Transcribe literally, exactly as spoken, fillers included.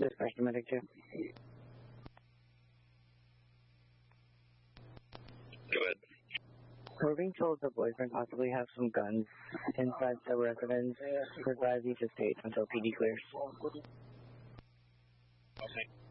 Dispatch to medic two. Go ahead. We're being told the boyfriend possibly have some guns inside the residence. We're advised you to stay until P D clears. Okay.